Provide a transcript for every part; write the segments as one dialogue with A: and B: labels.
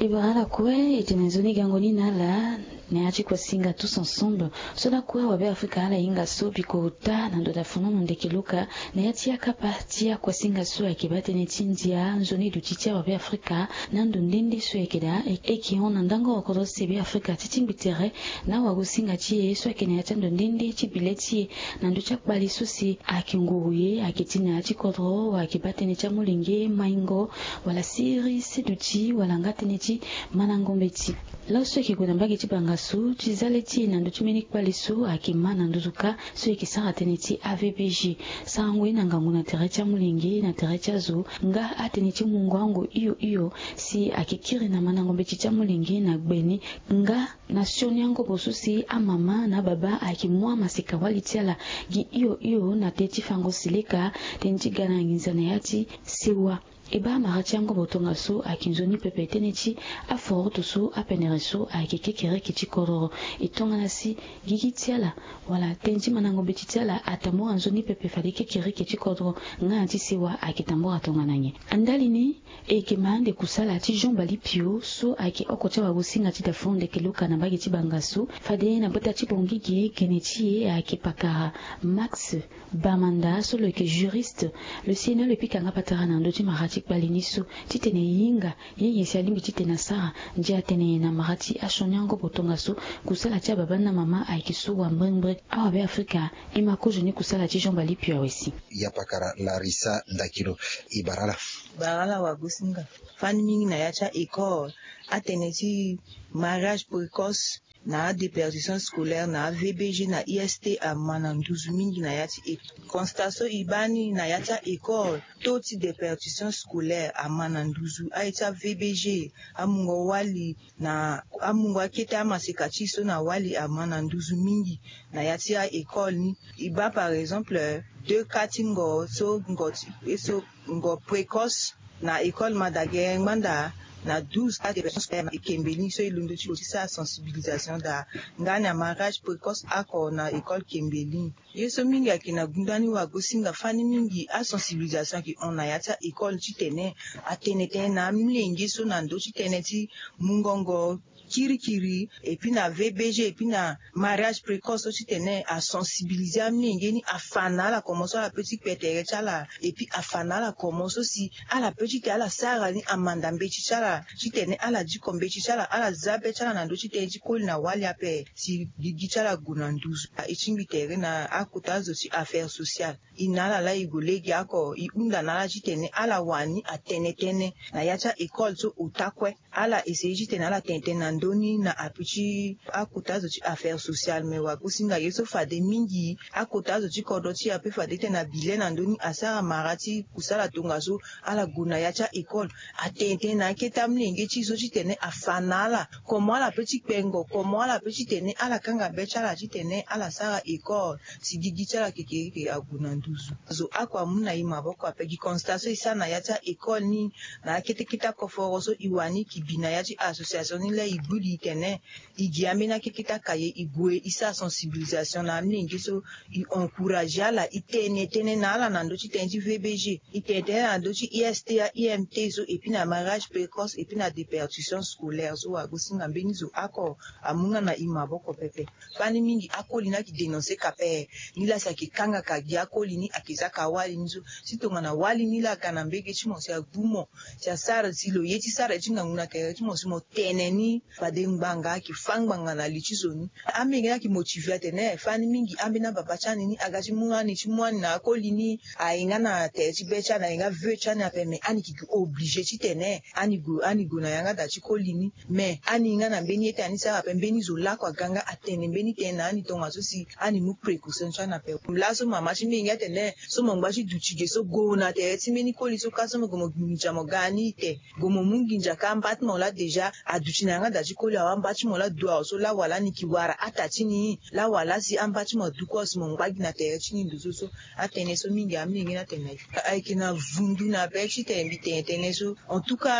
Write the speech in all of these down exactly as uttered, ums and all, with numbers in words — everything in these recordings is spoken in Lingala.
A: Ibarala kwe etenezoni gangoni nala neachi kwa singa tous ensemble sola kwe wabe Afrika ala inga so bikota na ndoda funono ndekiluka neachi akapa tia kwa singa so akibate netindia nzoni dutitia wabe Afrika nando ndende so ekeda eki ona ndango wakoro sebe Afrika titimbitere na wagusinga chie so ekene atando ndende chibileti nando chakbali susi akinguye akitina achikodro akibate ne chamulinge maingo wala siri seduti wala ngate neti manangombeti la so ekikuna mbagi chibanga su chizaleti nando chimeni kwalisu akimana nduzuka so ekisara teneti A V B G sangwe nanganguna terecha mulinge na terecha zo nga ateneti mungu wangu iyo iyo si akikiri na manangombeti cha mulinge na gbeni nga nasioni yango bosusi amama na baba akimwa masika walitiala gi iyo iyo na teti fango sileka teneti gana nginzana yati siwa Eba marati yango botonga so akinzoni pepe teneti aforo tusu apenere so akikekere kichikororo itonga nasi gigitiala wala tenji manango betitiala atamo anzoni pepe falike kere kichikororo nga antisiwa akitambo atonga nanye andalini ekemande kusala ti Jean Balipio so aki okocha wagusinga ti dafonde keluka na bagi tibangaso fade na bota ti bongigi keneti akipakara Max Bamanda so le ke juriste le Sénat le pikanga patara na ndoti marati baliniso titene yinga yeye salimbi titena sara nje atene na marati ashonyango botonga so kusala tia baba na mama aikiso wa mbrembre awa be Afrika imako joni kusala ti Jean Balipio awesi
B: yapakara Larissa Ndakiro Ibarala
C: barala wa gusinga fani mingi na yacha école atene ti mariage précoce na déperdition scolaire na A V B G na I S T a mananduzu mingi na yati e constatation ibani na yata école toti déperdition scolaire a mananduzu a yata V B G amungo wali na amungo akete amasekachi so na wali a mananduzu mingi na yati a école ni iba par exemple deux katingo so ngoti so ngo précoce na école madage manda na douze cas de personnes et Kembeli so ilundo chi aussi sa sensibilisation da ngana mariage précoce ako na école Kembeli yeso mingi akina gundani wa gosinga fani mingi a sensibilisation ki on na yata école chitene atenete na mlengi so na ndo chitene ti mungongo kiri kiri et puis na V B G et puis na mariage précoce aussi tenait à sensibiliser à mingeni à fana la commence à la petite pétere chala et puis à fana la commence aussi à la petite à la sara ni amanda mbechi chala chitene à la dikombe chala à la zabe chala na ndo chitene kol na wali ape si gigi chala gunanduzu a ichimbitere na akutazo si affaires sociales inala la igolegi ako iunda na la chitene à la wani atenetene na yacha école so utakwe à la essayer chitene à la tentena ndoni na apichi akutazo chi affaires sociales me wa kusinga yeso fade mingi akutazo chi kodoti ape fade tena bile na ndoni asara marati kusala tungazo ala guna yacha école atente na keta mlenge chi so chi tene afanala comment la petite pengo comment la petite tene ala kanga becha la chi tene ala sara école si gigi chala keke ke aguna nduzu zo akwa muna ima boko ape gi constatation isana yacha école ni na kete kita koforoso iwani kibina yachi association ni la ibuli tene igiamena kekita kaye igwe isa sensibilisation na mlingi so i encourager la itene tene na la nando chi tenji V B G itete na ndo chi I S T a I M T so et puis na mariage précoce et puis na déperdition scolaire so agosinga mbenizo ako amunga na imaboko pepe fani mingi akolina ki dénoncer kape nila saki kanga kagi akolini akizaka wali nzo sitonga na wali nila kana mbege chimo sia gumo sia sara silo yeti sara chinga nguna kere chimo simo teneni fadenganga ki fangbanga na lichizoni amega ki motiver tene fani mingi ambina babachani ni agachi muani chimwani na kolini ainga na techi becha na inga vecha na peme ani ki obligé chitene ani go ani go na yanga da chikolini me ani inga na beni ete ani sa pembeni zola kwa ganga atene beni tena ani tonga so si ani mu précaution chana pe laso mama chiminga tene so mongba chi duchige so go na te timeni koli so kaso mo gomo njamo gani te gomo mungi njaka mbatmo la deja aduchinanga da chikoli awambachi mo la dua so la wala nikiwara atachini la wala si ambachi mo duko so mongba na te chini nduzo so atene so mingi amningi na tene aikina vundu na bechi te mbite tene so en tout cas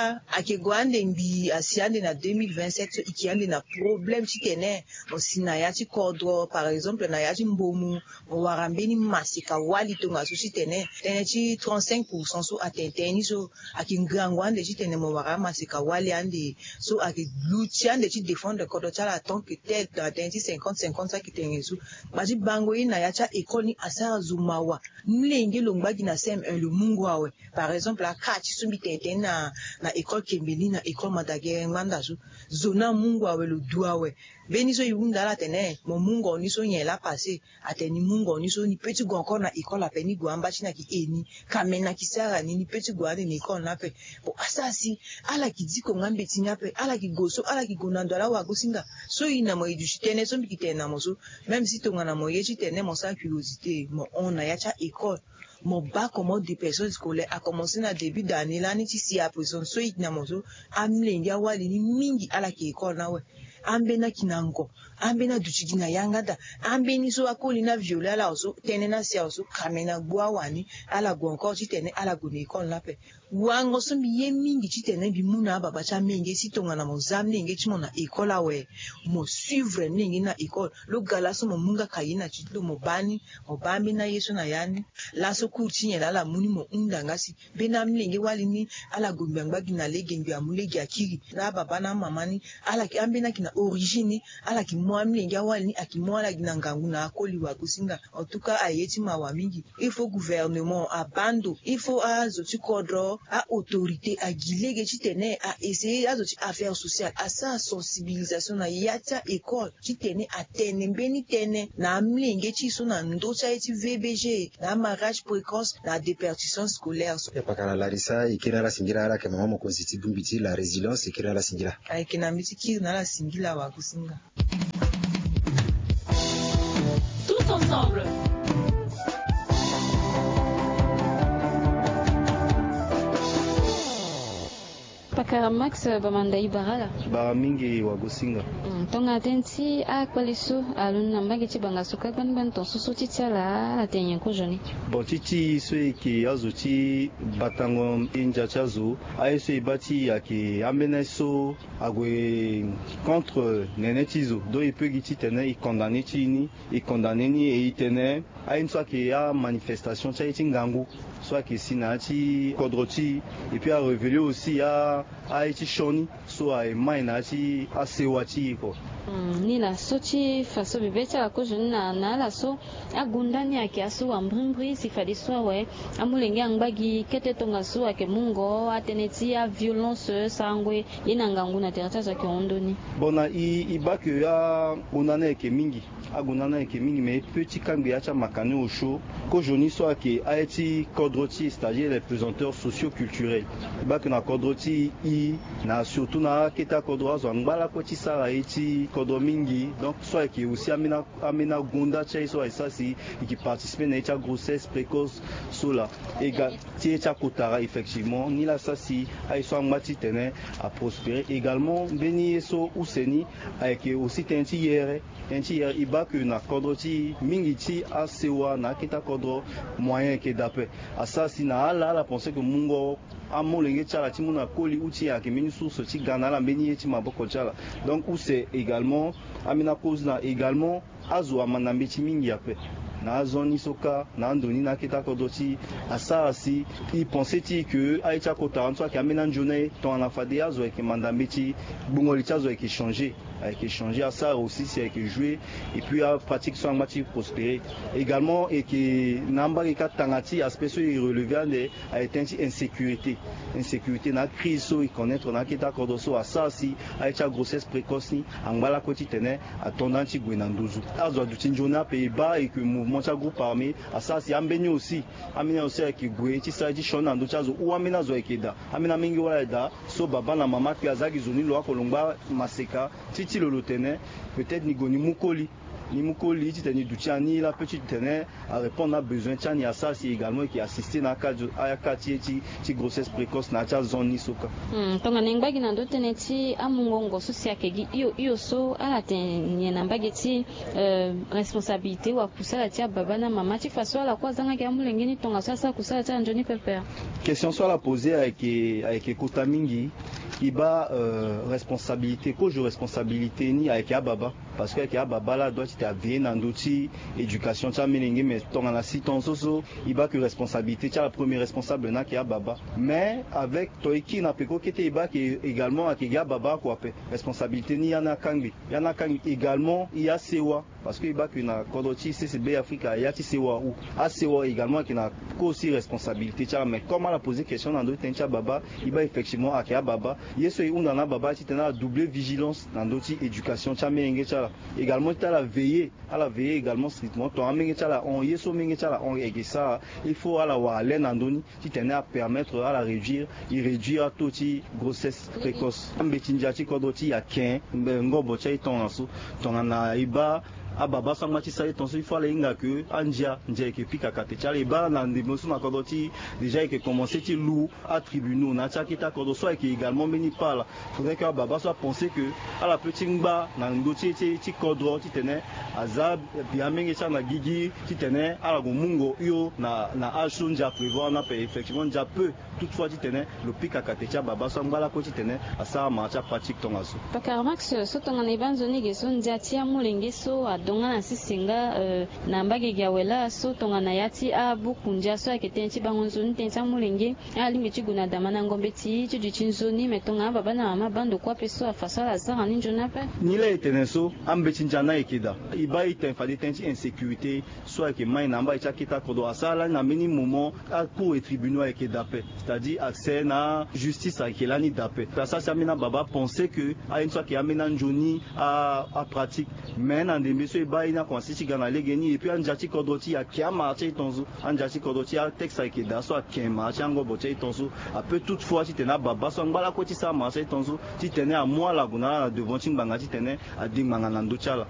C: akegwande mbi asiande na deux mille vingt-sept so ikiande na problème chitene osina yati kodro par exemple na yati mbomu warambeni masika wali tonga so chitene tene chi trente-cinq pour cent so atenteni so akingangwande chitene mo wara masika wali ande so akegluchi ande chi défendre kodo chala tant que tel atenti cinquante cinquante sa kitenge so baji bango ina yacha école ni asa zumawa mlenge longbagi na sem un le mungu awe par exemple la kachi sumbi tenten na na école kembeli na école madage nganda so zona mungu awe lo duawe beni so yunda la tene mo mungu oni so nyela passé ateni mungu oni so ni petit go encore na école apeni go amba china ki eni kamena kisara ni ni petit go ade ni école na pe bo asasi ala ki diko ngambe tinya pe ala ki goso ala ki gonando la wa gosinga so ina mo idu tene so mbiki na mo so même si tonga na mo yechi tene mo sa curiosité mo on a yacha école mon bas comment des personnes scolaires a commencé na début d'année là ni si après son so ikna mo so amlenga wali ni mingi ala ki école na we ambena kinango ambena duchigina yangada ambeni so akoli na viola la so tene na sia so kamena gwa wani ala go encore ti tene ala go ni école na pe wango so biye mingi ti tene bi muna baba cha mingi si tonga na mo zamne nge ti mo na école awe mo suivre ningi na école lo gala so mo munga kayina ti lo mo bani mo bambi na yesu na yani la so kurti nyela la muni mo undanga si bena mlenge wali ni ala go mbangba gina legengi amulegi akiri na baba na mama ni ala ki ambena kina origine ala ki mwa mlenge wali ni akimwala gina ngangu na akoli wa kusinga en tout cas ayeti mawa mingi il faut gouvernement abando il faut azoti kodro a autorité a gilege chitene a essayer azoti affaires sociales a sa sensibilisation na yata école chitene a tene mbeni tene na mlenge chiso na ndocha eti V B G na mariage précoce na déperdition scolaire
B: ya pakala Larissa ikira la singira ala ke mama mo positive mbiti la résilience ikira la singira
C: ay kina mbiti kir na la singila wa kusinga
D: tous ensemble.
A: Pakara Max bamandai barala
E: bara mingi wa gosinga
A: mm, tonga tenti a kwaliso alun nambage ti banga suka ban ban ton susu ti tsala la tenyen ko joni
E: bon titi so ki azo ti batango inja chazo ay so ibati yake amena so agwe contre nenetizo do ipegi ti tene i condamné ti ni i condamné ni e itene ay so ki ya manifestation cha ti ngangu soit que si na ti kodroti et puis a révélé aussi a a ti shoni so a mai na ti a sewati ko
A: mm, ni la so ti faso bibeta ko joni na na la so agundani yake aso wa mbrimbri si fadi so we amulenge angbagi kete tonga so ake mungo ateneti a violence sangwe ina ngangu na terata za kiondoni
E: bona i iba que ya gunana ke mingi agundana ke mingi mais petit kangi ya cha makani au show ko joni so ake a ti kodroti c'est-à-dire les pesanteurs socio-culturels iba que na kodroti i na surtout na keta kodro zo ngala ko ti sara eti kodro mingi donc soit qui aussi amena amena gunda cha so ça si qui participer na ta grossesse précoce sola égal ti ta kotara effectivement ni la ça si ay so ngati tene à prospérer également beni so useni avec aussi tenti hier tenti hier iba que na kodroti mingi ti a sewa na keta kodro moyen que d'après à ça si na ala la penser que mungo amolenge chala ti muna koli uti ya ke mini source ti gana la mbeni ti maboko chala donc où c'est également amina cause na également azo amanambe ti mingi après na zoni soka na ndoni na kita kodoti asa asi i pensait ti que aicha kota anto ki amena njone ton na fade azo ki mandambe ti bungoli chazo ki changer qui changer à ça aussi c'est qui jouer et puis à pratique soit matière prospérer également et qui namba ki katangati aspect so irrelevant de a été insécurité insécurité na crise so connaître na kita kodoso à ça si aicha grossesse précoce ni angala koti tene attendant ti gwenanduzu azo du tinjona Pays-Bas et que mouvement cha groupe armé à ça si ambeni aussi amena aussi qui gwe ti sa di shona ndo chazo ou amena zo ekeda amena mingi wala da so baba na mama ki azaki zoni lo akolongba maseka ti ti lolo tene peut-être ni goni mukoli ni mukoli ti teni duchani la petite tene à répondre à besoin tchani à ça c'est également qui assister na ka à ka ti ti grossesse précoce na cha zone ni soka
A: mm tonga nengbagi na ndo tene ti amungongo so si akegi iyo iyo so ala tenye na mbagi ti euh, responsabilité wa kusala ti baba na mama ti faso ala kwa zanga ki amulenge ni tonga sasa kusala ti njoni pepe
E: question soit la poser avec avec kota mingi iba euh, responsabilité ko jo responsabilité ni avec ya baba parce que avec ya baba là doit être bien dans d'outil éducation cha melingi mais ton na si ton soso iba que responsabilité cha la première responsable na ki ya baba mais avec toiki na peko kete iba qui également avec ya baba quoi responsabilité ni yana kangi yana kangi également il y a sewa parce que iba que na kodoti C C B Africa il y a ti sewa ou a sewa également qui na aussi responsabilité cha mais comment la poser question dans d'autres tencha baba iba effectivement avec ya baba yeso unda na baba ti tena double vigilance dans d'autres éducation cha melingi cha également tu as la veiller à la veiller également strictement to amengi cha la on yeso mengi cha la on et ça il faut à la wa aller dans doni ti tena permettre à la réduire il réduire toti grossesse précoce ambetinja ti kodoti ya ken ngobo cha itonso tongana iba ababa sangma ti sa itonso il faut aller inga que andia ndia ke pika kate cha iba na ndimosu na kodoti déjà que commencer ti lou à tribunaux na cha kita kodo soit que également meni parle faudrait que baba soit penser que à la petite ngba na ndoti ti ti kodro ti tene azab bien mengi cha na gigi ti tene à la gomungo yo na na ashunja prévoir na pe effectivement déjà peu toutefois ti tene le pika kate cha baba sangma la ko ti tene asa ma cha pratique tongaso
A: Pakar Max so tonga ne banzoni ge so ndia ti amulenge so donga na sisinga uh, na mbage gyawela so tonga na yati a bukunja so aketenti bangonzoni tenta mulenge ali meti guna damana ngombe ti ti chinzoni metonga baba na mama bando kwa peso afasa la sa ni jona pa
E: ni la eteneso ambeti njana ekeda iba iten fadi tenti insécurité so ke mai na mba chakita kodo asala na mini moment a pour tribunal ekeda pe c'est-à-dire accès na justice akela ni dape ça ça mina baba penser que a une fois que amena njoni a a pratique mais na ndembe so iba ina consiste gana legeni et puis anjati kodoti ya kiama cha itonzo anjati kodoti ya texte ekeda so akema cha ngobo cha itonzo a peu toutefois si tena baba so ngala ko ti sa ma cha itonzo ti tene a moi la guna devant ti nganga ti tene a dingmanga na ndo chala